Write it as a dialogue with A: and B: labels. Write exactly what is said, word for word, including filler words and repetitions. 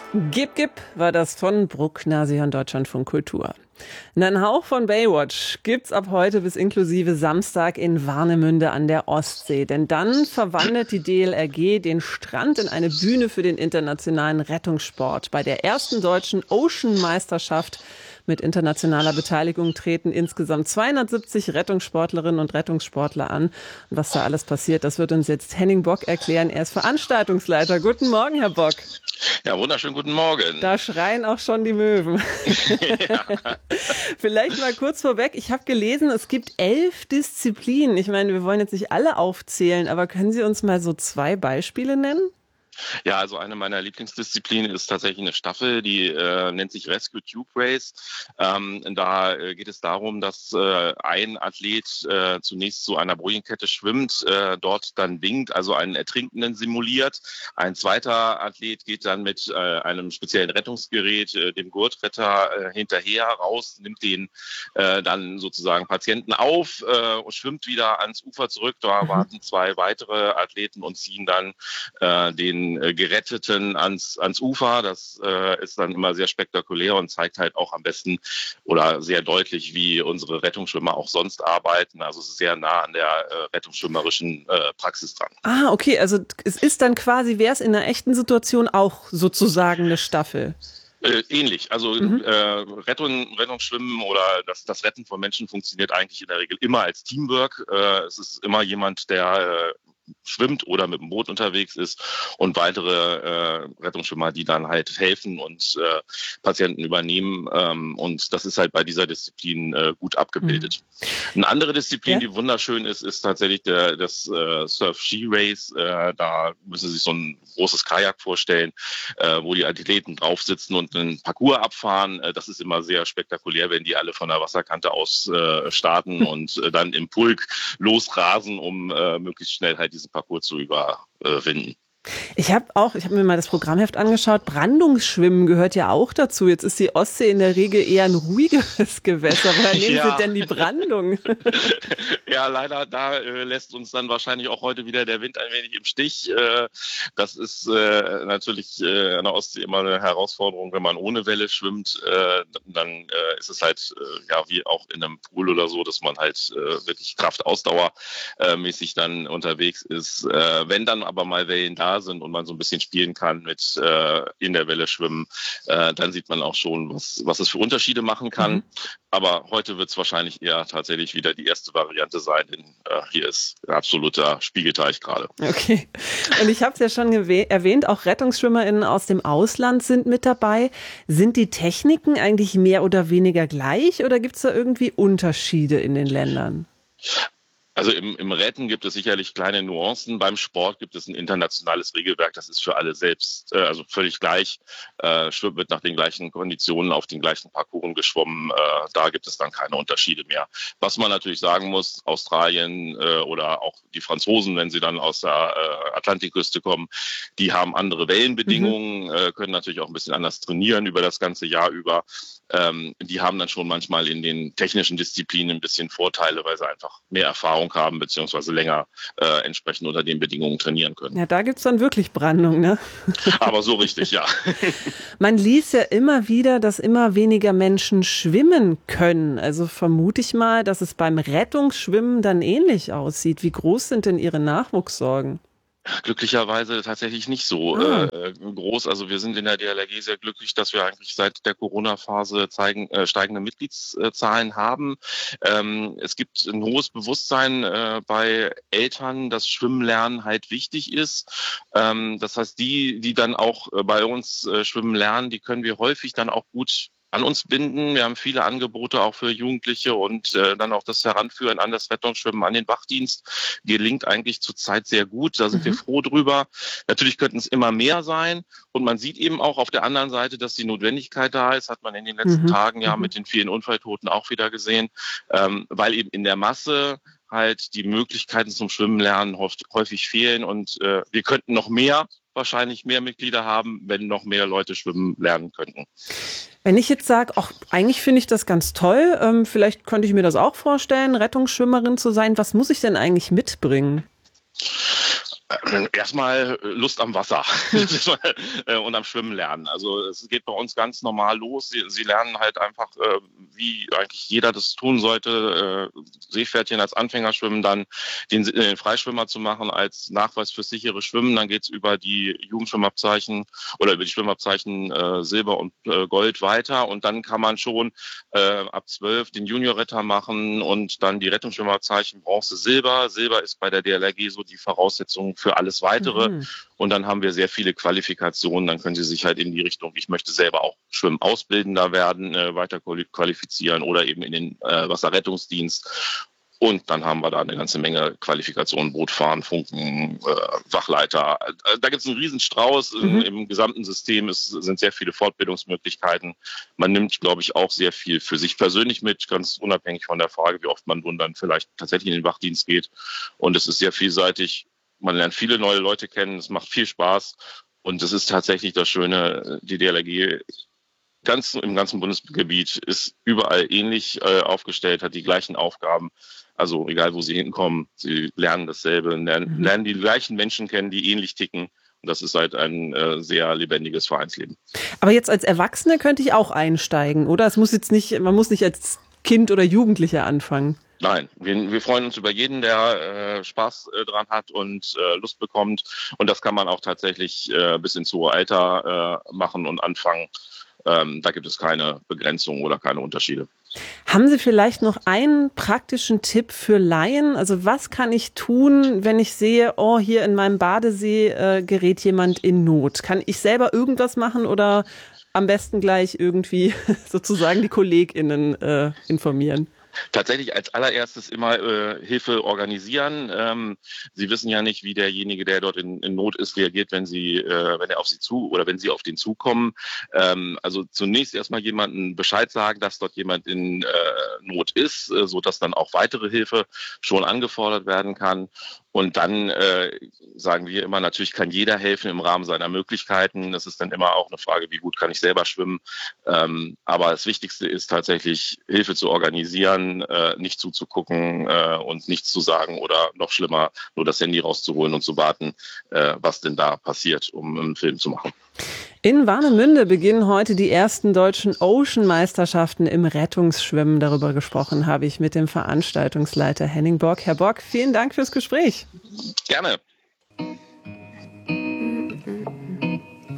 A: Gib, gib war das von Bruckner, Sie hören Deutschlandfunk Kultur. Einen Hauch von Baywatch gibt's ab heute bis inklusive Samstag in Warnemünde an der Ostsee. Denn dann verwandelt die D L R G den Strand in eine Bühne für den internationalen Rettungssport. Bei der ersten deutschen Ocean-Meisterschaft mit internationaler Beteiligung treten insgesamt zweihundertsiebzig Rettungssportlerinnen und Rettungssportler an. Und was da alles passiert, das wird uns jetzt Henning Bock erklären. Er ist Veranstaltungsleiter. Guten Morgen, Herr Bock.
B: Ja, wunderschönen guten Morgen.
A: Da schreien auch schon die Möwen. Ja. Vielleicht mal kurz vorweg. Ich habe gelesen, es gibt elf Disziplinen. Ich meine, wir wollen jetzt nicht alle aufzählen, aber können Sie uns mal so zwei Beispiele nennen?
B: Ja, also eine meiner Lieblingsdisziplinen ist tatsächlich eine Staffel, die äh, nennt sich Rescue Tube Race. Ähm, da äh, geht es darum, dass äh, ein Athlet äh, zunächst zu einer Bojenkette schwimmt, äh, dort dann winkt, also einen Ertrinkenden simuliert. Ein zweiter Athlet geht dann mit äh, einem speziellen Rettungsgerät, äh, dem Gurtretter, äh, hinterher raus, nimmt den äh, dann sozusagen Patienten auf äh, und schwimmt wieder ans Ufer zurück. Da mhm. warten zwei weitere Athleten und ziehen dann äh, den Geretteten ans, ans Ufer. Das äh, ist dann immer sehr spektakulär und zeigt halt auch am besten oder sehr deutlich, wie unsere Rettungsschwimmer auch sonst arbeiten. Also es ist sehr nah an der äh, rettungsschwimmerischen äh, Praxis dran.
A: Ah, okay. Also es ist dann quasi, wäre es in einer echten Situation auch sozusagen eine Staffel?
B: Äh, ähnlich. Also
A: Mhm.
B: äh, Rettung, Rettungsschwimmen oder das, das Retten von Menschen funktioniert eigentlich in der Regel immer als Teamwork. Äh, es ist immer jemand, der äh, schwimmt oder mit dem Boot unterwegs ist und weitere äh, Rettungsschwimmer, die dann halt helfen und äh, Patienten übernehmen. Ähm, und das ist halt bei dieser Disziplin äh, gut abgebildet. Mhm. Eine andere Disziplin, ja? die wunderschön ist, ist tatsächlich der, das äh, Surf-Ski-Race. Äh, da müssen Sie sich so ein großes Kajak vorstellen, äh, wo die Athleten drauf sitzen und einen Parcours abfahren. Äh, das ist immer sehr spektakulär, wenn die alle von der Wasserkante aus äh, starten und äh, dann im Pulk losrasen, um äh, möglichst schnell halt diesen Parcours zu überwinden.
A: Ich habe auch, ich habe mir mal das Programmheft angeschaut, Brandungsschwimmen gehört ja auch dazu. Jetzt ist die Ostsee in der Regel eher ein ruhigeres Gewässer. Woher nehmen ja. Sie denn die Brandung?
B: Ja, leider, da äh, lässt uns dann wahrscheinlich auch heute wieder der Wind ein wenig im Stich. Äh, das ist äh, natürlich äh, an der Ostsee immer eine Herausforderung, wenn man ohne Welle schwimmt. Äh, dann äh, ist es halt äh, ja wie auch in einem Pool oder so, dass man halt äh, wirklich Kraft-Ausdauer-mäßig dann unterwegs ist. Äh, wenn dann aber mal Wellen da sind und man so ein bisschen spielen kann mit äh, in der Welle schwimmen, äh, dann sieht man auch schon, was, was es für Unterschiede machen kann. Mhm. Aber heute wird es wahrscheinlich eher tatsächlich wieder die erste Variante sein, denn äh, hier ist ein absoluter Spiegelteich gerade.
A: Okay. Und ich habe es ja schon erwähnt, auch RettungsschwimmerInnen aus dem Ausland sind mit dabei. Sind die Techniken eigentlich mehr oder weniger gleich oder gibt es da irgendwie Unterschiede in den Ländern?
B: Also im, im Retten gibt es sicherlich kleine Nuancen. Beim Sport gibt es ein internationales Regelwerk. Das ist für alle selbst, äh, also völlig gleich. Äh, Schwimmen wird nach den gleichen Konditionen auf den gleichen Parcours geschwommen. Äh, da gibt es dann keine Unterschiede mehr. Was man natürlich sagen muss, Australien äh, oder auch die Franzosen, wenn sie dann aus der äh, Atlantikküste kommen, die haben andere Wellenbedingungen, mhm. äh, können natürlich auch ein bisschen anders trainieren über das ganze Jahr über. Ähm, die haben dann schon manchmal in den technischen Disziplinen ein bisschen Vorteile, weil sie einfach mehr Erfahrung haben, beziehungsweise länger äh, entsprechend unter den Bedingungen trainieren können.
A: Ja, da gibt's dann wirklich Brandung, ne?
B: Aber so richtig, ja.
A: Man liest ja immer wieder, dass immer weniger Menschen schwimmen können. Also vermute ich mal, dass es beim Rettungsschwimmen dann ähnlich aussieht. Wie groß sind denn Ihre Nachwuchssorgen?
B: Glücklicherweise tatsächlich nicht so ah. äh, groß. Also wir sind in der D L R G sehr glücklich, dass wir eigentlich seit der Corona-Phase zeigen, äh, steigende Mitgliedszahlen haben. Ähm, es gibt ein hohes Bewusstsein äh, bei Eltern, dass Schwimmen lernen halt wichtig ist. Ähm, das heißt, die, die dann auch äh, bei uns äh, schwimmen lernen, die können wir häufig dann auch gut an uns binden. Wir haben viele Angebote auch für Jugendliche und äh, dann auch das Heranführen an das Rettungsschwimmen, an den Wachdienst gelingt eigentlich zurzeit sehr gut. Da sind mhm. wir froh drüber. Natürlich könnten es immer mehr sein und man sieht eben auch auf der anderen Seite, dass die Notwendigkeit da ist, hat man in den letzten mhm. Tagen ja mhm. mit den vielen Unfalltoten auch wieder gesehen, ähm, weil eben in der Masse halt die Möglichkeiten zum Schwimmen lernen häufig fehlen und äh, wir könnten noch mehr, wahrscheinlich mehr Mitglieder haben, wenn noch mehr Leute schwimmen lernen könnten.
A: Wenn ich jetzt sage, ach, eigentlich finde ich das ganz toll, ähm, vielleicht könnte ich mir das auch vorstellen, Rettungsschwimmerin zu sein, was muss ich denn eigentlich mitbringen?
B: Erstmal Lust am Wasser und am Schwimmen lernen. Also es geht bei uns ganz normal los. Sie, sie lernen halt einfach, wie eigentlich jeder das tun sollte, Seepferdchen als Anfänger schwimmen, dann den, den Freischwimmer zu machen als Nachweis für sichere Schwimmen. Dann geht's über die Jugendschwimmabzeichen oder über die Schwimmabzeichen äh, Silber und äh, Gold weiter. Und dann kann man schon äh, ab zwölf den Juniorretter machen und dann die Rettungsschwimmabzeichen Bronze, Silber. Silber ist bei der D L R G so die Voraussetzung für alles Weitere. Mhm. Und dann haben wir sehr viele Qualifikationen. Dann können Sie sich halt in die Richtung, ich möchte selber auch Schwimmausbildender werden, äh, weiter qualifizieren oder eben in den äh, Wasserrettungsdienst. Und dann haben wir da eine ganze Menge Qualifikationen, Bootfahren, Funken, äh, Wachleiter. Da gibt es einen riesen Strauß. Mhm. Im gesamten System es sind sehr viele Fortbildungsmöglichkeiten. Man nimmt, glaube ich, auch sehr viel für sich persönlich mit, ganz unabhängig von der Frage, wie oft man nun dann vielleicht tatsächlich in den Wachdienst geht. Und es ist sehr vielseitig. Man lernt viele neue Leute kennen, es macht viel Spaß und es ist tatsächlich das Schöne, die D L R G ganz, im ganzen Bundesgebiet ist überall ähnlich äh, aufgestellt, hat die gleichen Aufgaben. Also egal, wo sie hinkommen, sie lernen dasselbe, lernen, mhm. lernen die gleichen Menschen kennen, die ähnlich ticken. Und das ist halt ein äh, sehr lebendiges Vereinsleben.
A: Aber jetzt als Erwachsene könnte ich auch einsteigen, oder? Es muss jetzt nicht, man muss nicht als Kind oder Jugendlicher anfangen.
B: Nein, wir, wir freuen uns über jeden, der äh, Spaß äh, dran hat und äh, Lust bekommt. Und das kann man auch tatsächlich äh, bis ins hohe Alter äh, machen und anfangen. Ähm, da gibt es keine Begrenzung oder keine Unterschiede.
A: Haben Sie vielleicht noch einen praktischen Tipp für Laien? Also was kann ich tun, wenn ich sehe, oh, hier in meinem Badesee äh, gerät jemand in Not? Kann ich selber irgendwas machen oder am besten gleich irgendwie sozusagen die KollegInnen äh, informieren?
B: Tatsächlich als allererstes immer äh, Hilfe organisieren. Ähm, Sie wissen ja nicht, wie derjenige, der dort in, in Not ist, reagiert, wenn Sie, äh, wenn er auf Sie zu oder wenn Sie auf den zukommen. Ähm, also zunächst erstmal jemandem Bescheid sagen, dass dort jemand in äh, Not ist, äh, so dass dann auch weitere Hilfe schon angefordert werden kann. Und dann äh, sagen wir immer, natürlich kann jeder helfen im Rahmen seiner Möglichkeiten. Das ist dann immer auch eine Frage, wie gut kann ich selber schwimmen. Ähm, aber das Wichtigste ist tatsächlich, Hilfe zu organisieren, äh, nicht zuzugucken äh, und nichts zu sagen oder noch schlimmer, nur das Handy rauszuholen und zu warten, äh, was denn da passiert, um einen Film zu machen.
A: In Warnemünde beginnen heute die ersten deutschen Ocean-Meisterschaften im Rettungsschwimmen. Darüber gesprochen habe ich mit dem Veranstaltungsleiter Henning Bock. Herr Bock, vielen Dank fürs Gespräch.
B: Gerne.